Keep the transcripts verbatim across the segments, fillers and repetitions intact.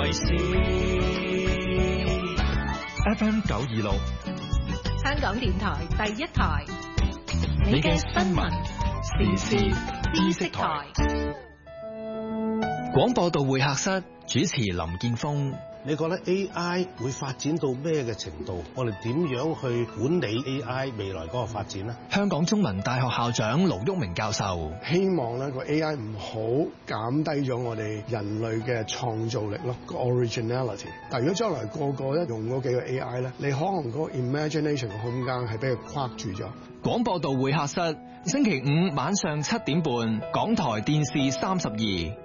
為事。 F M 九二六， 香港電台第一台， 你嘅新聞時事知識台。 廣播道會客室主持林建峰。 你覺得 A I 會發展到咩嘅程度？我哋點樣去管理 A I 未來嗰個發展呢？ 香港中文大學校長盧煜明教授希望咧個 A I 唔好減低咗我哋人類嘅創造力咯，個 originality。但如果將來個個一用嗰幾個 A I 咧，你可能嗰個 imagination 嘅空間係俾佢框住咗。 廣播道會客室星期五晚上七點半，港台電視三十二。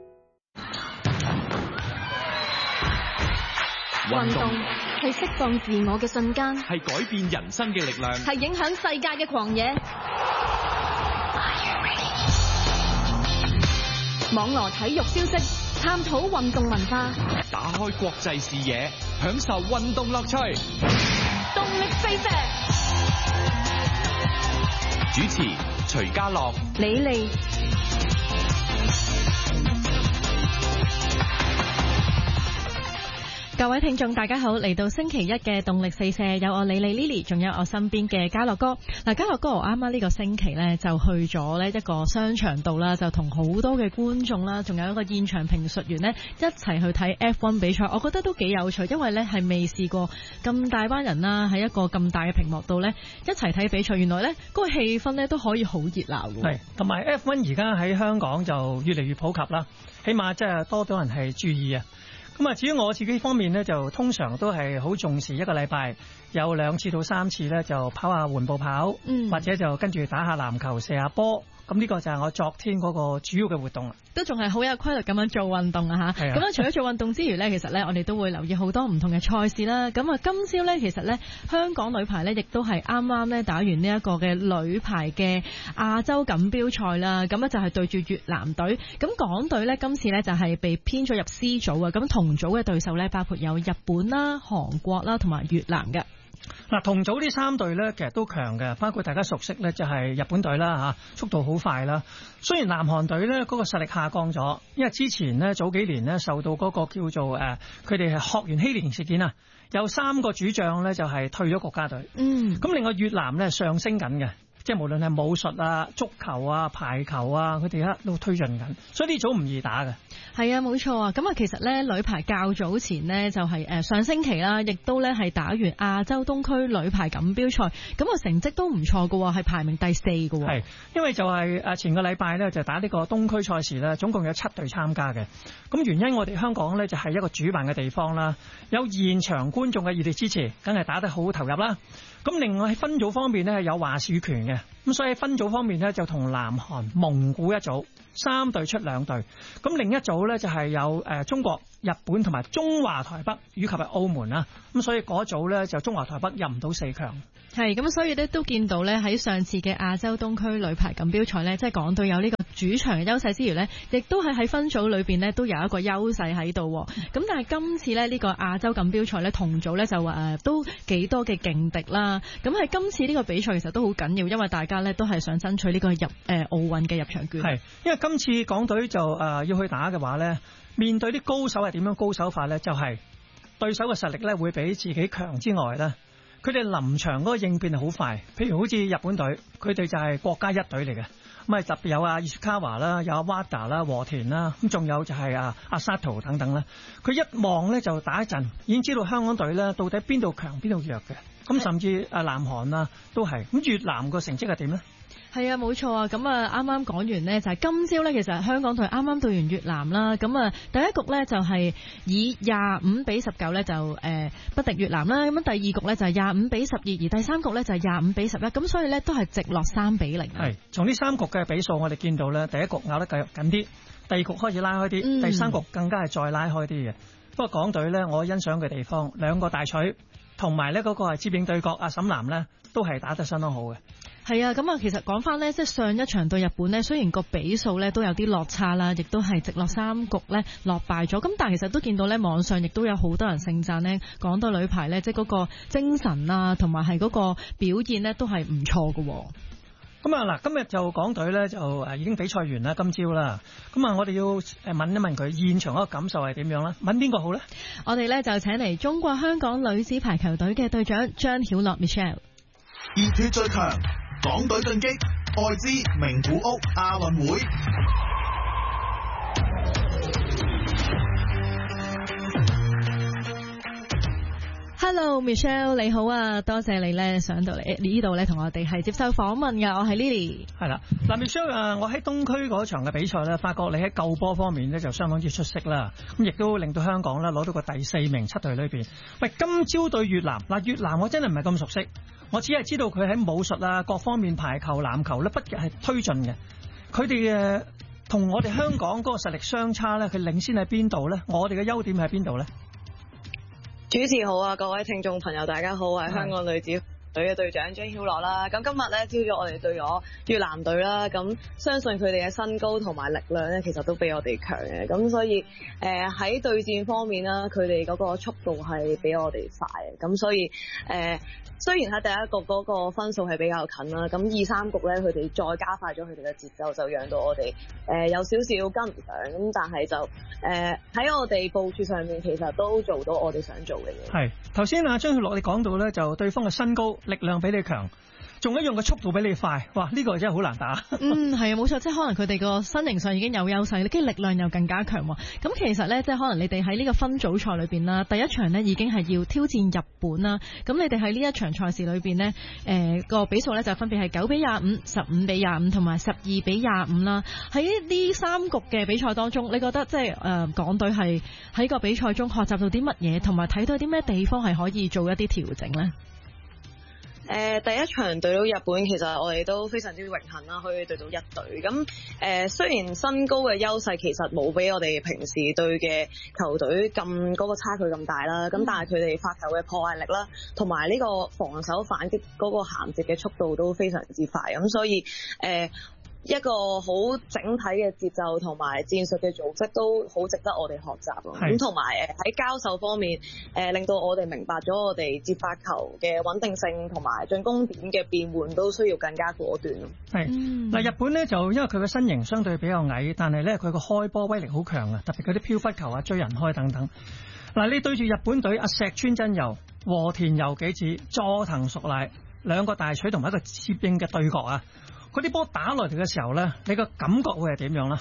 運動係釋放自我嘅瞬間， 係改變人生嘅力量， 係影響世界嘅狂野。網羅體育消息，探討運動文化， 打開國際視野，享受運動樂趣。 動力四射， 主持徐家樂、 李利。各位聽眾大家好，嚟到星期一嘅動力四射，有我李麗 Lily， 仲有我身邊嘅嘉樂哥。嗱，嘉樂哥我啱啱呢個星期呢，就去咗呢一個商場度啦，就同好多嘅觀眾啦，仲有一個現場評述員呢，一齊去睇 F 一 比賽。我覺得都幾有趣，因為呢係未試過咁大班人啦，喺一個咁大嘅屏幕度呢，一齊睇比賽。原來呢嗰個氣氛呢都可以好熱鬧嘅。 係，同埋 F 一 而家喺香港就越嚟越普及啦，起碼即係多咗人係注意啊。咁啊，至於我自己方面呢，就通常都係好重視一個禮拜有兩次到三次呢，就跑下緩步跑，嗯、或者就跟住打下籃球、射下波。咁呢個就係我昨天嗰個主要嘅活動啦。都仲係好有規律咁樣做運動啊嚇！咁啊，除咗做運動之餘呢，其實呢，我哋都會留意好多唔同嘅賽事啦。咁啊，今朝呢，其實呢，香港女排呢，亦都係啱啱呢打完呢一個嘅女排嘅亞洲錦標賽啦。咁呢就係對住越南隊。咁港隊呢，今次呢就係被編咗入 C 組啊。咁同組嘅對手呢，包括有日本啦、韓國啦同埋越南嘅。嗱，同組呢三隊呢，其實都強嘅，包括大家熟悉呢，就係日本隊啦嚇，速度好快啦。雖然南韓隊呢嗰個實力下降咗，因為之前呢早幾年呢受到嗰個叫做誒，佢哋係學園欺凌事件啊，有三個主將呢就係退咗國家隊。嗯，咁另外越南呢上升緊嘅。即係無論係武術啊、足球啊、排球啊，佢哋一路推進緊，所以呢組唔易打嘅。 係啊，冇錯啊。咁啊，其實咧女排較早前呢，就係誒上星期啦，亦都咧係打完亞洲東區女排錦標賽，咁啊成績都唔錯嘅，係排名第四嘅。係， 因為就係誒前個禮拜咧就打呢個東區賽事咧，總共有七隊參加嘅。咁原因我哋香港咧就係一個主辦嘅地方啦，有現場觀眾嘅熱烈支持，梗係打得好投入啦。咁另外喺分組方面呢，係有話事權嘅，咁所以分組方面呢，就同南韓、蒙古一組，三隊出兩隊，咁另一組呢，就係有誒中國、日本同埋中華台北以及係澳門啦，咁所以嗰組呢，就中華台北入唔到四強。 係咁，所以咧都見到咧喺上次嘅亞洲東區女排錦標賽咧，即係港隊有呢個主場嘅優勢之餘呢，亦都係喺分組裏邊呢都有一個優勢喺度。咁但係今次呢，呢個亞洲錦標賽呢，同組呢就誒、呃、都幾多嘅勁敵啦。咁喺今次呢個比賽其實都好緊要，因為大家呢都係想爭取呢個入誒奧運嘅入場券。係， 因為今次港隊就誒、呃、要去打嘅話呢，面對啲高手係點樣高手法呢？就係、是、對手嘅實力呢會比自己強之外呢。佢哋臨場嗰個應變係好快，譬如好似日本隊，佢哋就係國家一隊嚟嘅，咁啊特別有阿伊斯卡華啦，有阿 Wada 啦、和田啦，咁仲有就係阿阿沙圖等等啦。佢一望咧就打一陣，已經知道香港隊咧到底邊度強邊度弱嘅。咁甚至阿南韓啊都係。咁越南個成績係點咧？ 係啊，冇錯啊！咁啊，啱啱講完呢，就係今朝呢，其實香港隊啱啱對完越南啦。咁啊，第一局呢，就係以廿五比十九呢，就誒不敵越南啦。咁第二局呢，就係廿五比十二，而第三局呢，就係廿五比十一。咁所以呢，都係直落三比零。 係從呢三局嘅比數，我哋見到呢，第一局咬得繼續緊啲，第二局開始拉開啲，嗯、第三局更加係再拉開啲嘅。不過港隊呢，我欣賞嘅地方兩個大錘，同埋呢嗰個係接應對角阿沈南呢，都係打得相當好嘅。 係啊，咁啊，其實講翻呢，即係上一場對日本呢，雖然個比數呢都有啲落差啦，亦都係直落三局呢落敗咗。咁但係其實都見到呢，網上亦都有好多人盛讚呢，港隊女排呢，即係嗰個精神啊，同埋係嗰個表現呢，都係唔錯㗎。 咁啊嗱，今日就港隊咧就誒已經比賽完啦，今朝啦。咁啊，我哋要誒問一問佢現場嗰個感受係點樣啦？問邊個好咧？ 我哋咧就請嚟中國香港女子排球隊嘅隊長張曉樂 Michelle。 熱血最強，港隊進擊，愛知名古屋亞運會。 Hello Michelle 你好啊，多謝你咧上到嚟呢度咧同我哋係接受訪問㗎，我係 Lily。 係啦，嗱 Michelle 啊，我喺東區嗰場嘅比賽咧，發覺你喺救波方面咧就相當之出色啦，咁亦都令到香港咧攞到個第四名七隊裏邊。喂，今朝對越南，嗱越南我真係唔係咁熟悉，我只係知道佢喺武術啊各方面排球、籃球咧不極係推進嘅，佢哋嘅同我哋香港嗰個實力相差咧，佢領先喺邊度咧？我哋嘅優點喺邊度咧？ 主持好啊，各位聽眾朋友大家好，我係香港女子隊嘅隊長張曉樂啦。咁今日咧朝早我哋對咗越南隊啦，咁相信佢哋嘅身高同埋力量咧，其實都比我哋強嘅。咁所以誒喺、呃、對戰方面啦，佢哋嗰個速度係比我哋快嘅。咁所以誒、呃、雖然喺第一局嗰個分數係比較近啦，咁二三局咧佢哋再加快咗佢哋嘅節奏，就讓到我哋誒、呃、有少少跟唔上。咁但係就誒喺、呃、我哋部署上面，其實都做到我哋想做嘅嘢。 係頭先啊張曉樂你講到咧，就對方嘅身高力量比你強，仲一樣嘅速度比你快，哇！呢、這個真係好難打。 嗯，係啊，冇錯，即係可能佢哋個身形上已經有優勢，跟住力量又更加強。咁其實咧，即係可能你哋喺呢個分組賽裏邊啦，第一場呢已經係要挑戰日本啦。咁你哋喺呢一場賽事裏邊呢，誒、呃、個比數咧就分別係九比廿五、十五比廿五同埋十二比廿五啦。喺呢三局嘅比賽當中，你覺得即係誒港隊係喺個比賽中學習到啲乜嘢，同埋睇到啲咩地方係可以做一啲調整呢？ 誒、呃、第一場對到日本，其實我哋都非常之榮幸啦，可以對到一隊。咁誒、呃、雖然身高嘅優勢其實冇比我哋平時對嘅球隊咁嗰個差距咁大啦，咁、嗯、但係佢哋發球嘅破壞力啦，同埋呢個防守反擊嗰個銜接嘅速度都非常之快。咁所以誒、呃一個好整體嘅節奏同埋戰術嘅組織都好值得我哋學習咯。咁同埋誒喺交手方面，誒、呃、令到我哋明白咗我哋接發球嘅穩定性同埋進攻點嘅變換都需要更加果斷咯。 係嗱、嗯，日本咧就因為佢嘅身形相對比較矮，但係咧佢個開波威力好強啊，特別嗰啲飄忽球啊、追人開等等。嗱，你對住日本隊阿石川真由、和田由紀子、佐藤淑賴兩個大錘同埋一個接應嘅對角啊！嗰啲波打落嚟嘅時候咧，你個感覺會係點樣啦？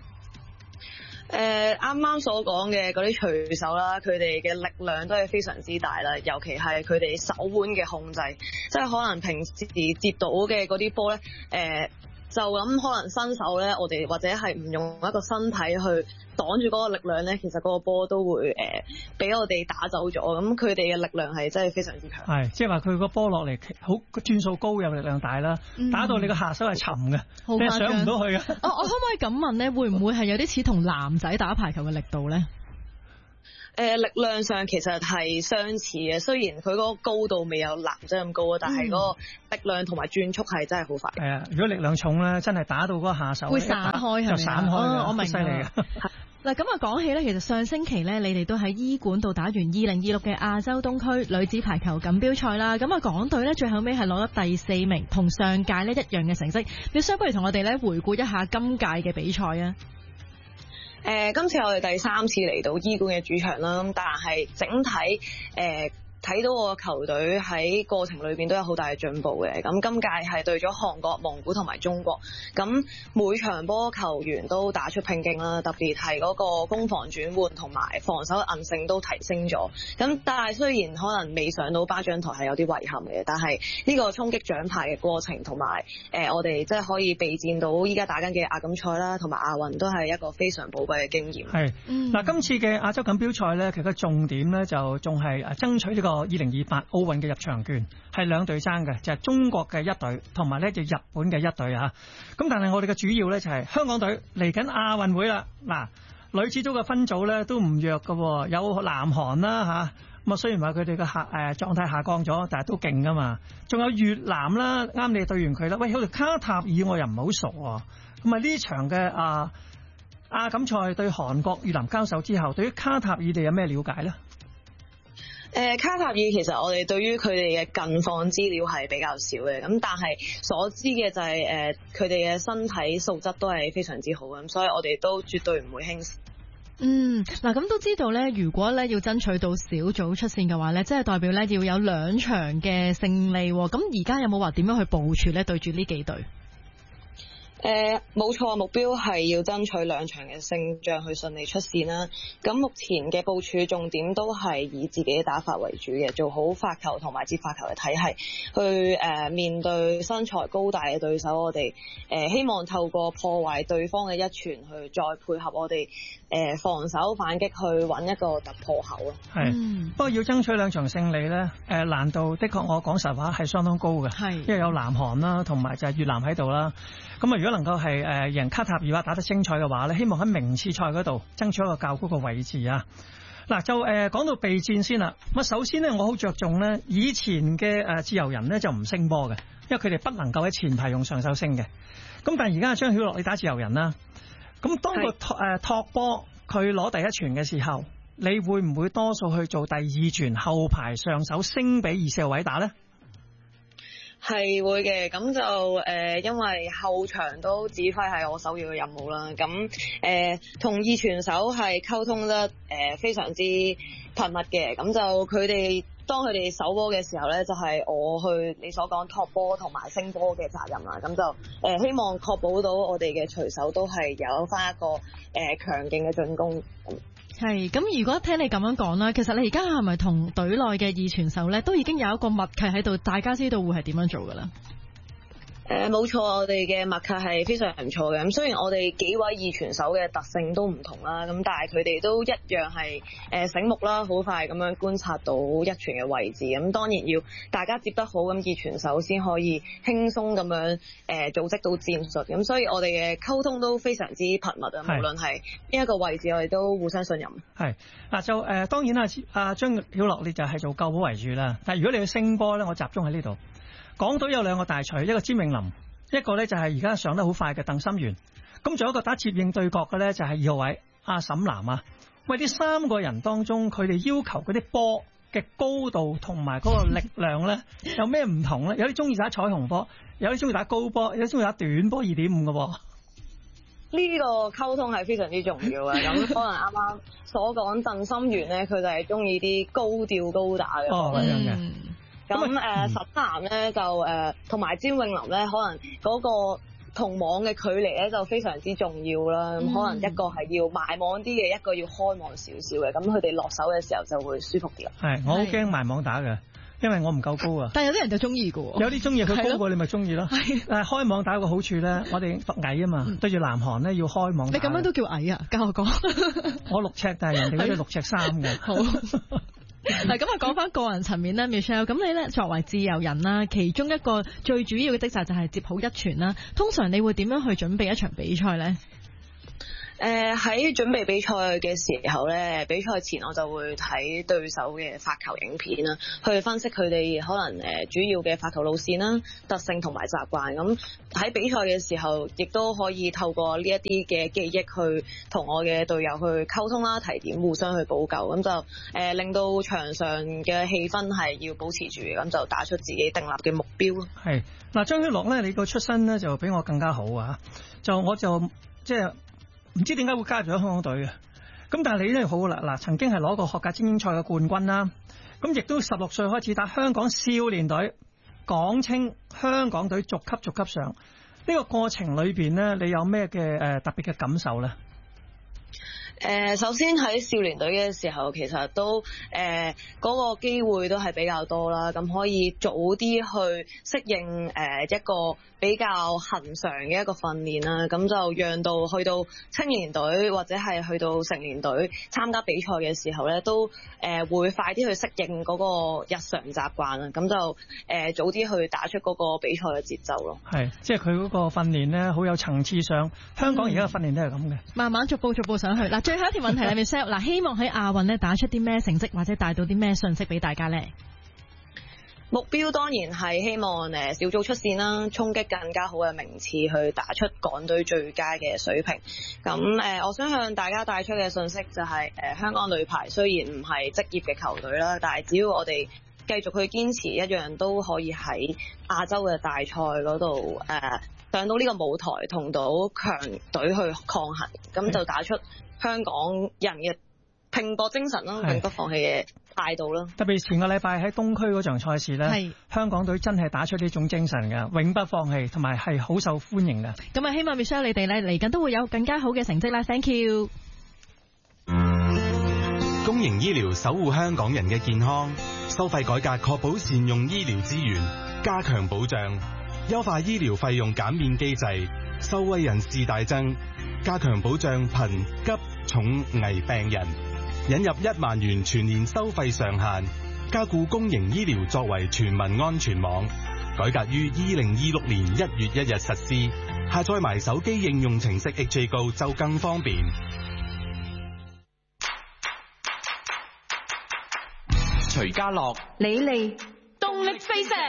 誒啱啱所講嘅嗰啲隨手啦，佢哋嘅力量都係非常之大啦，尤其係佢哋手腕嘅控制，即係可能平時接到嘅嗰啲波咧，誒、呃、就咁可能伸手咧，我哋或者係唔用一個身體去擋住嗰個力量咧，其實嗰個波都會誒俾、呃、我哋打走咗。咁佢哋嘅力量係真係非常之強。係， 即係話佢個波落嚟好轉數高，有力量大啦、嗯，打到你個下手係沉嘅，你係上唔到去嘅。 我我可唔可以咁問咧？會唔會係有啲似同男仔打排球嘅力度咧？誒、 呃，力量上其實係相似嘅，雖然佢嗰個高度未有男仔咁高啊，但係嗰個力量同埋轉速係真係好快。係啊，如果力量重咧，真係打到嗰個下手會散開，係咪？就散開、哦、我明犀利嘅。 嗱，咁啊講起咧，其實上星期咧，你哋都喺醫館度打完二零二六嘅亞洲東區女子排球錦標賽啦。咁啊，港隊咧最後尾係攞咗第四名，同上屆咧一樣嘅成績。要相不如同我哋咧回顧一下今屆嘅比賽啊。 誒、呃，今次我哋第三次嚟到醫館嘅主場啦，咁但係整體誒。呃睇到我個球隊喺過程裏邊都有好大嘅進步嘅，咁今屆係對咗韓國、蒙古同埋中國，咁每場波球員都打出拼勁啦，特別係嗰個攻防轉換同埋防守韌性都提升咗。咁但係雖然可能未上到頒獎台係有啲遺憾嘅，但係呢個衝擊獎牌嘅過程同埋誒我哋即係可以備戰到依家打緊嘅亞錦賽啦，同埋亞運都係一個非常寶貴嘅經驗。係，嗱、 嗯、今次嘅亞洲錦標賽咧，其實重點咧就仲係誒爭取呢個二零二八奧運嘅入場券，係兩隊爭嘅，就係、是、中國嘅一隊同埋咧就日本嘅一隊啊。咁但係我哋嘅主要咧就係香港隊嚟緊亞運會啦。嗱，女子組嘅分組咧都唔弱㗎，有南韓啦吓，咁啊雖然話佢哋嘅下誒狀態下降咗，但係都勁噶嘛。仲有越南啦，啱你對完佢啦。喂，好似卡塔爾我又唔係好熟，咁啊呢場嘅啊亞錦賽對韓國、越南交手之後，對於卡塔爾你有咩了解咧？ 誒、 誒卡塔爾其實我哋對於佢哋嘅近況資料係比較少嘅，咁但係所知嘅就係誒佢哋嘅身體素質都係非常之好嘅，咁所以我哋都絕對唔會輕視。 嗯，嗱咁都知道咧，如果咧要爭取到小組出線嘅話咧，即係代表咧要有兩場嘅勝利，咁而家有冇話點樣去部署咧對住呢幾隊？ 誒冇錯，目標係要爭取兩場嘅勝仗去順利出線啦。咁目前嘅部署重點都係以自己嘅打法為主嘅，做好發球同埋接發球嘅體系，去誒、呃、面對身材高大嘅對手，我哋誒、呃、希望透過破壞對方嘅一傳，去再配合我哋誒、呃、防守反擊，去揾一個突破口咯。 係、嗯，不過要爭取兩場勝利咧，誒、呃、難度的確我講實話係相當高嘅，係，因為有南韓啦，同埋就係越南喺度啦。咁啊，如果能夠係誒贏卡塔爾啊打得精彩嘅話咧，希望喺名次賽嗰度爭取一個較高嘅位置啊！嗱，就誒講到備戰先啦。咁啊，首先咧，我好着重咧，以前嘅誒自由人咧就唔升波嘅，因為佢哋不能夠喺前排用上手升嘅。咁但係而家張曉樂你打自由人啦，咁當個托誒托波佢攞第一傳嘅時候，你會唔會多數去做第二傳後排上手升俾二四號位打咧？ 係會嘅，咁就誒、呃，因為後場都指揮係我首要嘅任務啦。咁誒，同、呃、二傳手係溝通得誒、呃、非常之頻密嘅。咁就佢哋當佢哋守波嘅時候咧，就係、是、我去你所講托波同埋升波嘅責任啦。咁就誒、呃，希望確保到我哋嘅隨手都係有翻一個誒強勁嘅進攻。 係，咁如果聽你咁樣講啦，其實你而家係咪同隊內嘅二傳手咧，都已經有一個默契喺度，大家知道會係點樣做噶啦？ 誒冇錯，我哋嘅默契係非常唔錯嘅。咁雖然我哋幾位二傳手嘅特性都唔同啦，咁但係佢哋都一樣係誒醒目啦，好快咁樣觀察到一傳嘅位置。咁當然要大家接得好，咁二傳手先可以輕鬆咁樣誒組織到戰術。咁所以我哋嘅溝通都非常之頻密啊，無論係邊一個位置，我哋都互相信任。係嗱，就誒、呃、當然啦，阿張曉樂你就係做救保為主啦。但係如果你去升波咧，我集中喺呢度。港隊有兩個大錘，一個詹詠琳，一個咧就係而家上得好快嘅鄧心源。咁仲有一個打接應對角嘅咧，就係二號位阿沈南啊。喂，呢三個人當中，佢哋要求嗰啲波嘅高度同埋嗰個力量咧，有咩唔同咧？有啲中意打彩虹波，有啲中意打高波，有啲中意打短波二點五嘅喎。 呢個溝通係非常之重要嘅。咁可能啱啱所講鄧心源咧，佢就係中意啲高吊高打嘅。 哦，咁樣嘅。 咁誒沈南咧就誒同埋詹詠琳咧，可能嗰個同網嘅距離咧就非常之重要啦。咁、嗯、可能一個係要埋網啲嘅，一個要開網少少嘅。咁佢哋落手嘅時候就會舒服啲啦。係， 我好驚埋網打嘅，因為我唔夠高啊。 但係有啲人就中意嘅喎。有啲中意佢高過你咪中意咯。誒開網打個好處咧，我哋矮啊嘛，對住南韓咧要開網打。 你咁樣都叫矮啊？教我講。 我六尺，但係人哋嗰啲六尺三嘅。好。 嗱，咁啊，講翻個人層面咧 ，Michelle，咁你咧作為自由人啦，其中一個最主要嘅職責就係接好一傳啦。通常你會點樣去準備一場比賽咧？ 誒、呃、喺準備比賽嘅時候咧，比賽前我就會睇對手嘅發球影片啦，去分析佢哋可能誒主要嘅發球路線啦、特性同埋習慣。咁喺比賽嘅時候，亦都可以透過呢一啲嘅記憶去同我嘅隊友去溝通啦、提點，互相去補救。咁就誒、呃、令到場上嘅氣氛係要保持住，咁就打出自己訂立嘅目標咯。 係嗱，張曉樂咧，你個出身咧就比我更加好啊！就我就即係。唔知點解會加入咗香港隊嘅，咁但係你咧好啦，嗱，曾經係攞過學界精英賽嘅冠軍啦，咁亦都十六歲開始打香港少年隊，港青香港隊逐級逐級上，呢、呢個過程裏邊咧，你有咩嘅誒特別嘅感受咧？ 誒、呃，首先喺少年隊嘅時候，其實都誒嗰、呃那個機會都係比較多啦，咁可以早啲去適應誒、呃、一個比較恆常嘅一個訓練啦，咁就讓到去到青年隊或者係去到成年隊參加比賽嘅時候咧，都誒、呃、會快啲去適應嗰個日常習慣啦，咁就誒、呃、早啲去打出嗰個比賽嘅節奏咯。係， 即係佢嗰個訓練咧，好有層次上。香港而家嘅訓練都係咁嘅， 慢慢逐步逐步上去。嗱，最後一條問題係 Michelle，嗱，希望喺亞運咧打出啲咩成績，或者帶到啲咩信息俾大家咧？ 目標當然係希望誒小組出線啦，衝擊更加好嘅名次，去打出港隊最佳嘅水平。咁誒，我想向大家帶出嘅信息就係誒香港女排雖然唔係職業嘅球隊啦，但係只要我哋繼續去堅持，一樣都可以喺亞洲嘅大賽嗰度誒上到呢個舞台，同到強隊去抗衡，咁就打出香港人嘅拼搏精神啦，永不放棄嘅態度啦。 特別前個禮拜喺東區嗰場賽事咧，香港隊真係打出呢種精神嘅，永不放棄，同埋係好受歡迎嘅。 咁啊，希望 Michelle 你哋咧嚟緊都會有更加好嘅成績啦。Thank you。 公營醫療守護香港人嘅健康，收費改革確保善用醫療資源，加強保障，優化醫療費用減免機制，受惠人士大增，加強保障貧急重危病人，引入一萬元全年收費上限，加固公營醫療作為全民安全網，改革於二零二六年一月一日實施，下載埋手機應用程式 H A Go 就更方便。 徐家樂、 李利，動力飛射。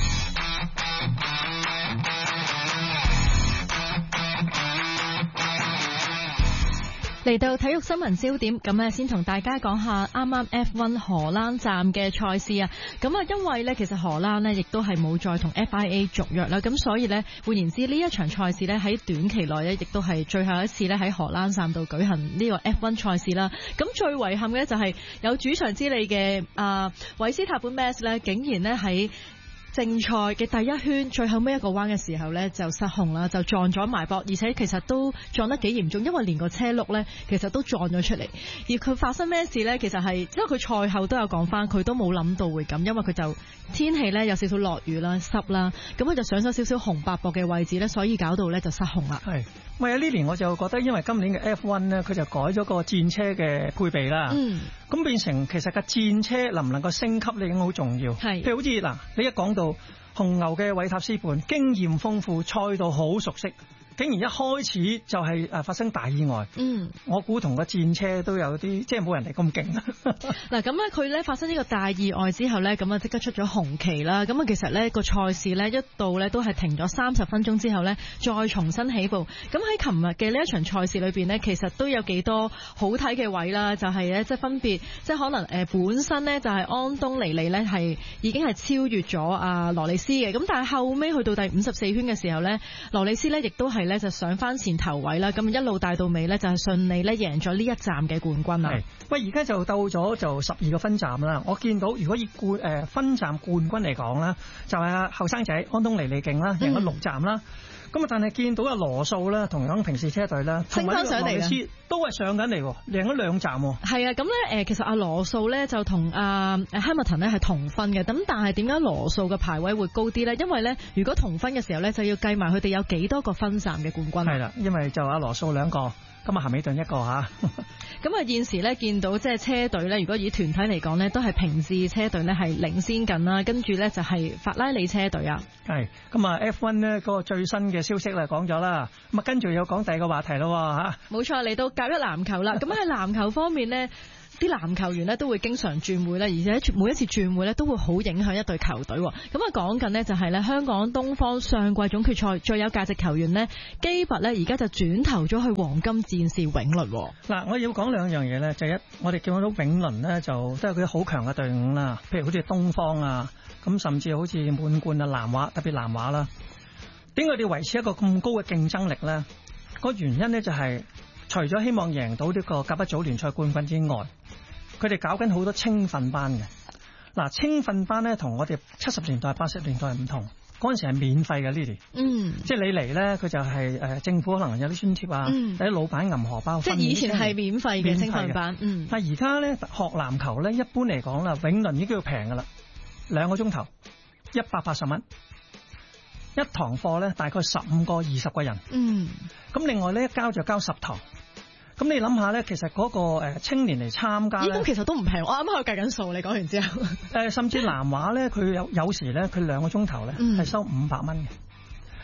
嚟到體育新聞焦點，咁啊先同大家講下啱啱 F 一 荷蘭站嘅賽事啊，咁啊因為咧其實荷蘭呢亦都係冇再同 F I A 續約啦，咁所以咧換言之呢一場賽事咧喺短期內咧亦都係最後一次咧喺荷蘭站度舉行呢個 F 一 賽事啦。咁最遺憾嘅就係有主場之利嘅啊韋斯塔本 Max 咧，竟然咧喺正賽嘅第一圈最後尾一個彎嘅時候呢，就失控啦，就撞咗埋膊，而且其實都撞得幾嚴重，因為連個車轆呢，其實都撞咗出嚟。而佢發生咩事呢？其實係因為佢賽後都有講翻，佢都冇諗到會咁，因為佢就天氣呢有少少落雨啦、濕啦，咁佢就上咗少少紅白膊嘅位置呢，所以搞到呢就失控啦。 係，喂啊呢年我就覺得，因為今年嘅 F 一 呢，佢就改咗個戰車嘅配備啦。嗯。咁變成其實個戰車能唔能夠升級，你已經好重要。係。譬如好似嗱，你一講到紅牛嘅韋塔斯盤，經驗豐富，賽道好熟悉，竟然一開始就係誒發生大意外。嗯，我估同個戰車都有啲，即係冇人哋咁勁。 嗱，咁咧佢咧發生呢個大意外之後咧，咁啊即刻出咗紅旗啦。咁啊其實咧個賽事咧一度咧都係停咗三十分鐘之後咧，再重新起步。咁喺琴日嘅呢一場賽事裏邊咧，其實都有幾多好睇嘅位啦，就係咧即係分別，即係可能誒本身咧就係安東尼利咧係已經係超越咗阿羅里斯嘅。咁但係後尾去到第五十四圈嘅時候咧，羅里斯咧亦都係咧就上翻前頭位啦。咁一路帶到尾咧就係順利咧贏咗呢一站嘅冠軍啦。 喂，而家就鬥咗就十二個分站啦。我見到如果以冠誒、呃、分站冠軍嚟講啦，就係阿後生仔安東尼利勁啦，贏咗六站啦。咁啊，但係見到阿羅素咧，同樣平時車隊咧， 升翻上嚟啦， 都係上緊嚟，贏咗兩站。 係啊，咁咧誒，其實阿羅素咧就同阿誒 Hamilton 咧係同分嘅。咁但係點解羅素嘅排位會高啲咧？因為咧，如果同分嘅時候咧，就要計埋佢哋有幾多個分站嘅冠軍。係啦， 因為就阿羅素兩個。咁啊，咸美頓一個吓。 咁啊，現時咧見到即係車隊咧，如果以團體嚟講咧，都係平治車隊咧係領先緊啦，跟住咧就係法拉利車隊啊。 係，咁啊 F 一 咧嗰個最新嘅消息咧講咗啦，咁啊跟住又講第二個話題咯吓。冇錯，嚟到甲一籃球啦。咁喺籃球方面咧，啲籃球員咧都會經常轉會啦，而且每一次轉會咧都會好影響一隊球隊。咁啊講緊呢就係咧香港東方上季總決賽最有價值球員呢，基拔咧而家就轉投咗去黃金戰士永倫。 嗱，我要講兩樣嘢咧，就一我哋見到永倫咧就都係佢好強嘅隊伍啦，譬如好似東方啊，咁甚至好似滿貫啊南華，特別南華啦。點解佢哋維持一個咁高嘅競爭力咧？個原因咧就係、是。除咗希望贏到呢個甲一組聯賽冠軍之外，佢哋搞緊好多青訓班嘅。嗱，青訓班咧同我哋七十年代、八十年代唔同，嗰陣時係免費嘅 Lily。嗯，即係你嚟咧，佢就係誒政府可能有啲津貼啊，嗯、有啲老闆銀荷包。 即係以前係免費嘅青訓班。嗯， 但係而家咧學籃球咧，一般嚟講啦，永倫已經叫平㗎啦，兩個鐘頭一百八十蚊。一堂課咧大概十五個二十個人。嗯，咁另外咧一交就交十堂。咁你諗下咧，其實嗰個誒青年嚟參加咧， 咁其實都唔平。我啱啱喺度計緊數，你講完之後，誒甚至南華咧，佢有有時咧，佢兩個鐘頭咧係收五百蚊嘅。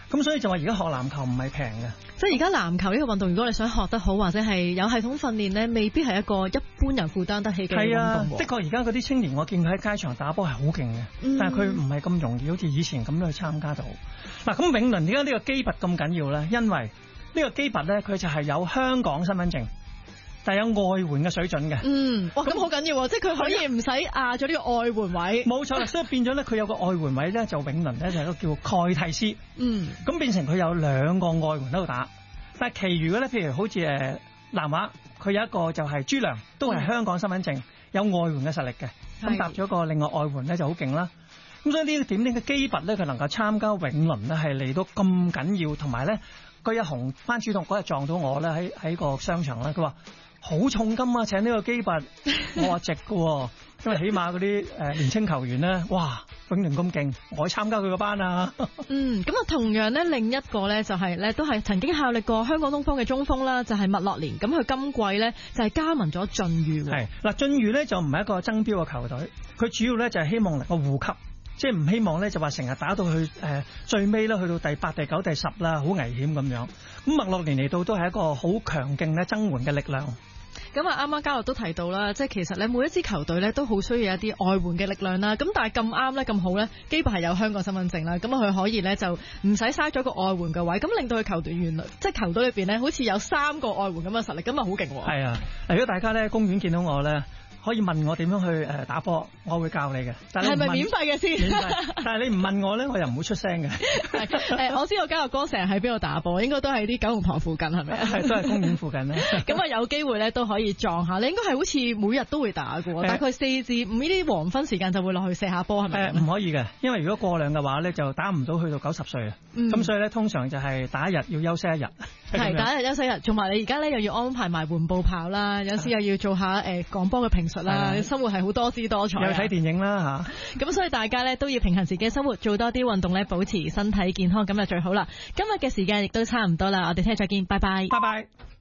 咁所以就話而家學籃球唔係平嘅。 即係而家籃球呢個運動，如果你想學得好或者係有系統訓練呢，未必係一個一般人負擔得起嘅運動。 係啊，的確而家嗰啲青年，我見佢喺街場打波係好勁嘅，嗯、但係佢唔係咁容易，好似以前咁樣去參加到。嗱，咁永倫點解呢個基拔咁緊要咧？因為呢個基拔咧，佢就係有香港身份證，但係有外援嘅水準嘅。嗯，哇，咁好緊要喎！即係佢可以唔使壓咗呢個外援位。冇錯啦，所以變咗咧，佢有個外援位咧，就永倫咧就係一個叫蓋蒂斯。嗯，咁變成佢有兩個外援喺度打，但係其餘嘅咧，譬如好似誒南華，佢有一個就係朱良，都係香港身份證，有外援嘅實力嘅。咁搭咗個另外外援咧就好勁啦。咁所以呢個點呢嘅基拔咧，佢能夠參加永倫咧，係嚟到咁緊要，同埋咧。居一雄班主動嗰日撞到我咧，喺喺個商場咧，佢話好重金啊，請呢個基拔，我話值嘅，因為起碼嗰啲誒年青球員咧，哇，永倫咁勁，我去參加佢個班啊。嗯，咁啊同樣咧，另一個咧就係、是、咧，都係曾經效力過香港東方嘅中鋒啦，就係、是、麥樂連。咁佢今季咧就係加盟咗晉裕。係嗱，晉裕咧就唔係一個爭標嘅球隊，佢主要咧就係希望能夠護級。即係唔希望咧，就話成日打到去誒、呃、最尾咧，去到第八、第九、第十啦，好危險咁樣。咁麥樂連嚟到都係一個好強勁咧增援嘅力量。咁啊，啱啱嘉樂都提到啦，即係其實咧每一支球隊咧都好需要一啲外援嘅力量啦。咁但係咁啱咧咁好咧，基拔係有香港身份證啦，咁佢可以咧就唔使嘥咗個外援嘅位，咁令到佢球隊原來即係球隊裏邊咧好似有三個外援咁嘅實力，咁啊好勁喎。係啊，如果大家咧公園見到我咧，可以問我點樣去誒打波，我會教你嘅。但係咪免費嘅先？免費。但係你唔問我咧，我又唔會出聲嘅。誒，我知道嘉樂哥成日喺邊度打波，應該都係啲九龍塘附近係咪？係都係公園附近咧。咁啊有機會咧都可以撞下。你應該係好似每日都會打嘅，大概四至五呢啲黃昏時間就會落去射下波係咪？誒唔可以嘅，因為如果過量嘅話咧就打唔到去到九十歲啊。咁、嗯、所以咧通常就係打一日要休息一日。係打一日休息一日，同埋你而家咧又要安排埋緩步跑啦，有時又要做下誒講波嘅評述啦，生活係好多姿多彩。又睇電影啦嚇，咁所以大家咧都要平衡自己嘅生活，做多啲運動咧，保持身體健康咁就最好啦。今日嘅時間亦都差唔多啦，我哋聽日再見，拜拜。拜拜。